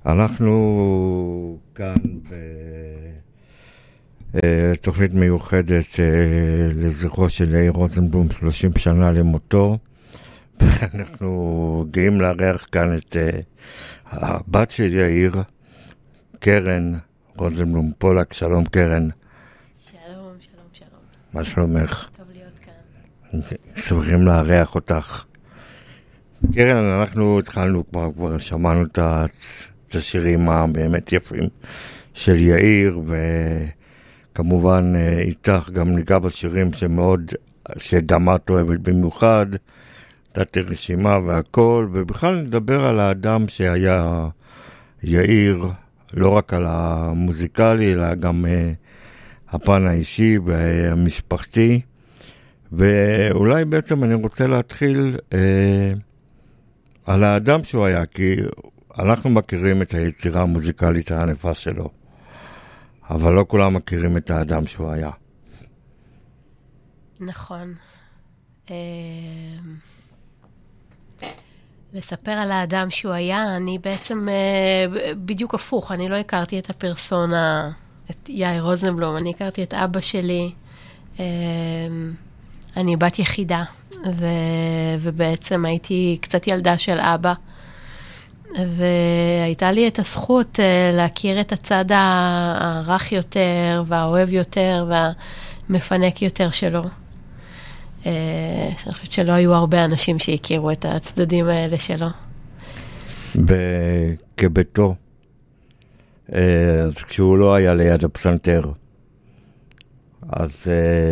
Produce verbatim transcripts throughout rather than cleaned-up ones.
אנחנו כאן בתוכנית מיוחדת לזכרו של יאיר רוזנבלום, שלושים שנה למותו. אנחנו גאים לארח כאן את הבת של יאיר, קרן רוזנבלום פולק. שלום קרן. שלום, שלום, שלום. מה שלומך? טוב להיות כאן. שמחים לארח אותך. קרן, אנחנו התחלנו כבר, כבר שמענו את השירים הבאמת יפים של יאיר, וכמובן איתך גם ניגע בשירים שמאוד, שגם את אוהבת במיוחד, נתתי רשימה והכל, ובכלל נדבר על האדם שהיה יאיר, לא רק על המוזיקלי, אלא גם הפן האישי והמשפחתי. ואולי בעצם אני רוצה להתחיל אה, על האדם שהוא היה, כי אנחנו מכירים את היצירה המוזיקלית הענפה שלו, אבל לא כולם מכירים את האדם שהוא היה. נכון. אה, לספר על האדם שהוא היה, אני בעצם אה, בדיוק הפוך, אני לא הכרתי את הפרסונה, את יאיר רוזנבלום, אני הכרתי את אבא שלי, אה, אני בת יחידה, ו... ובעצם הייתי קצת ילדה של אבא, והייתה לי את הזכות להכיר את הצד הרך יותר, והאוהב יותר, והמפנק יותר שלו. אני חושבת שלא היו הרבה אנשים שהכירו את הצדדים האלה שלו. כביתו, אז כשהוא לא היה ליד הפסנתר, אז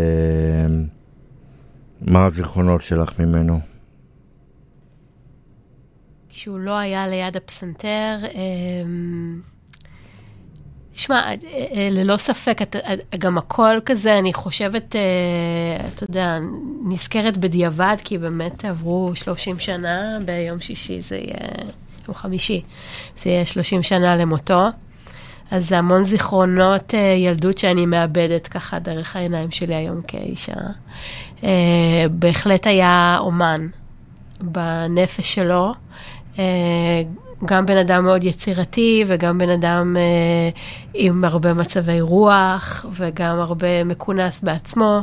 מה הזיכרונות שלך ממנו? כשהוא לא היה ליד הפסנתר, תשמע, ללא ספק, גם הכל כזה, אני חושבת, אתה יודע, נזכרת בדיעבד, כי באמת עברו שלושים שנה, ביום שישי זה יהיה, יום חמישי, זה יהיה שלושים שנה למותו. אז זה המון זיכרונות ילדות שאני מאבדת ככה דרך העיניים שלי היום כאישה. בהחלט היה אומן בנפש שלו, גם בן אדם מאוד יצירתי, וגם בן אדם עם הרבה מצבי רוח, וגם הרבה מכונס בעצמו.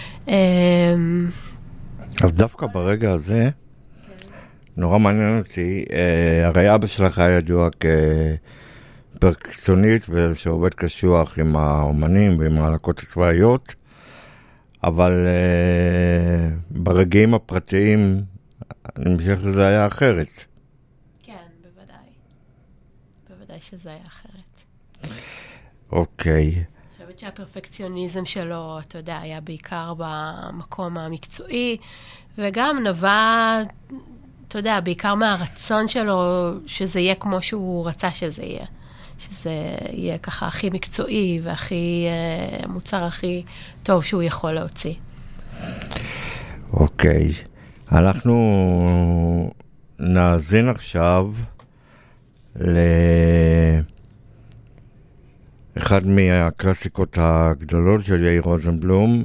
אז דווקא ברגע הזה, נורא מעניין אותי, הרי אבא שלך היה ידוע כ... פרקסונית, ושעובד קשוח עם האומנים ועם ההלקות הצבאיות, אבל uh, ברגעים הפרטיים נמשך לזה היה אחרת. כן, בוודאי. בוודאי שזה היה אחרת. אוקיי. אני חושבת שהפרפקציוניזם שלו, אתה יודע, היה בעיקר במקום המקצועי, וגם נבע, אתה יודע, בעיקר מהרצון שלו שזה יהיה כמו שהוא רצה שזה יהיה. שזה יהיה ככה הכי מקצועי והכי מוצר הכי טוב שהוא יכול להוציא. אוקיי. אנחנו נאזין עכשיו לאחד מהקלאסיקות הגדולות של יאיר רוזנבלום,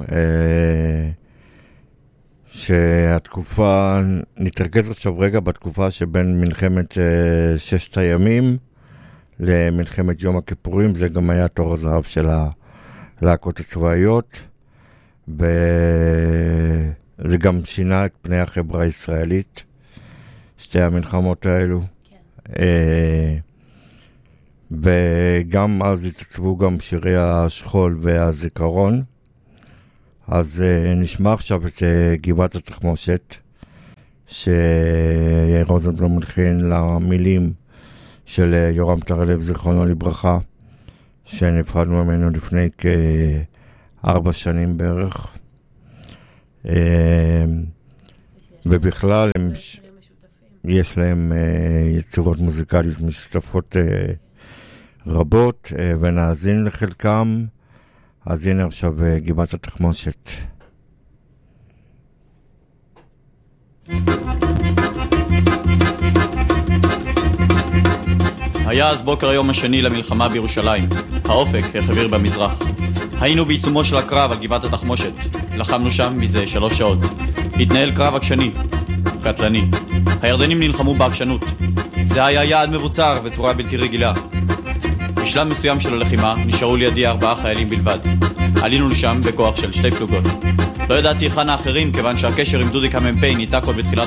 שהתקופה, נתרכז עכשיו רגע בתקופה שבין מלחמת ששת הימים, למלחמת יום הכיפורים. זה גם היה תור הזהב של הלהקות הצבאיות, וזה גם שינה את פני החברה הישראלית, שתי המלחמות האלו. כן. וגם אז התעצבו גם שירי השכול והזיכרון. אז נשמע עכשיו את גבעת התחמושת, שיאיר רוזנבלום מלחין למילים של יורם טרלב, זיכרונו לברכה, שנפרדנו ממנו לפני כארבע שנים בערך. ובכלל הם, יש להם יצירות מוזיקליות משותפות רבות, ונאזין לחלקם. אז הנה עכשיו גבעת התחמושת. היה אז בוקר היום השני למלחמה בירושלים. האופק החביר במזרח. היינו בעיצומו של הקרב על גבעת התחמושת. לחמנו שם מזה שלוש שעות. התנהל קרב עקשני, קטלני. הירדנים נלחמו בעקשנות. זה היה יעד מבוצר בצורה בלתי רגילה. בשלב מסוים של הלחימה נשארו לידי ארבעה חיילים בלבד. עלינו לשם בכוח של שתי פלוגות. לא ידעתי היכן האחרים, כיוון שהקשר עם דודיק המ"פ ניתק עוד בתחילת